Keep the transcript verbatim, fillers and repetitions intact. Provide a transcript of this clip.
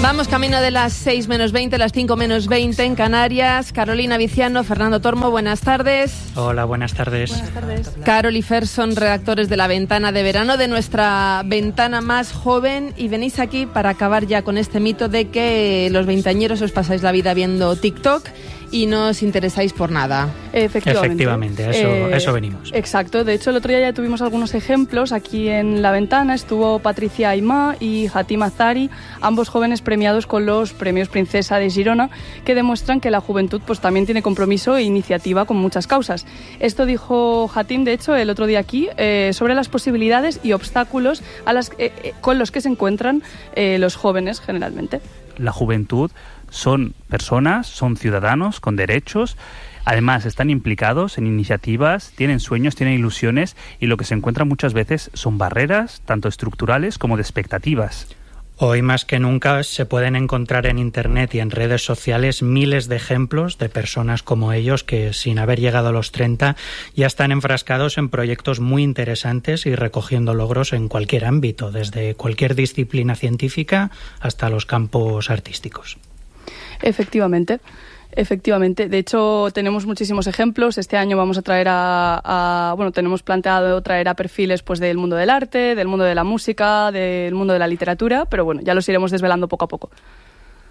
Vamos camino de las seis menos veinte, las cinco menos veinte en Canarias. Carolina Viciano, Fernando Tormo, buenas tardes. Hola, buenas tardes. Buenas tardes. Carol y Fer son redactores de La Ventana de Verano, de nuestra ventana más joven, y venís aquí para acabar ya con este mito de que los veinteañeros os pasáis la vida viendo TikTok y no os interesáis por nada. Efectivamente. Efectivamente, a eso, eh, eso venimos. Exacto, de hecho el otro día ya tuvimos algunos ejemplos. Aquí en La Ventana estuvo Patricia Aimá y Hatim Azari, ambos jóvenes premiados con los premios Princesa de Girona, que demuestran que la juventud pues también tiene compromiso e iniciativa con muchas causas. Esto dijo Hatim, de hecho, el otro día aquí, eh, sobre las posibilidades y obstáculos a las, eh, eh, con los que se encuentran eh, los jóvenes generalmente. La juventud son personas, son ciudadanos con derechos, además están implicados en iniciativas, tienen sueños, tienen ilusiones, y lo que se encuentra muchas veces son barreras, tanto estructurales como de expectativas. Hoy más que nunca se pueden encontrar en Internet y en redes sociales miles de ejemplos de personas como ellos que, sin haber llegado a los treinta, ya están enfrascados en proyectos muy interesantes y recogiendo logros en cualquier ámbito, desde cualquier disciplina científica hasta los campos artísticos. Efectivamente. Efectivamente, de hecho tenemos muchísimos ejemplos. Este año vamos a traer a, a bueno, tenemos planteado traer a perfiles pues del mundo del arte, del mundo de la música, del mundo de la literatura, pero bueno, ya los iremos desvelando poco a poco.